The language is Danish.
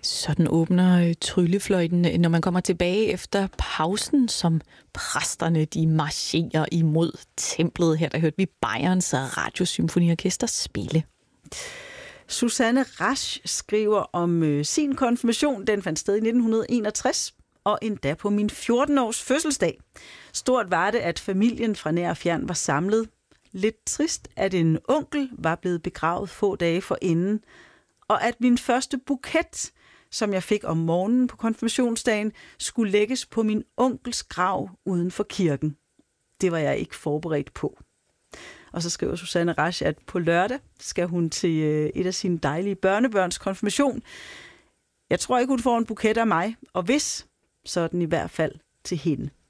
Sådan åbner tryllefløjten, når man kommer tilbage efter pausen, som præsterne de marcherer imod templet. Her der hørte vi Bayerns Radiosymfoniorkester spille. Susanne Rasch skriver om sin konfirmation. Den fandt sted i 1961, og endda på min 14-års fødselsdag. Stort var det, at familien fra nær og fjern var samlet. Lidt trist, at en onkel var blevet begravet få dage forinden, og at min første buket, som jeg fik om morgenen på konfirmationsdagen, skulle lægges på min onkels grav uden for kirken. Det var jeg ikke forberedt på. Og så skriver Susanne Rasch, at på lørdag skal hun til et af sine dejlige børnebørns konfirmation. Jeg tror ikke, hun får en buket af mig, og hvis, så er den i hvert fald til hende.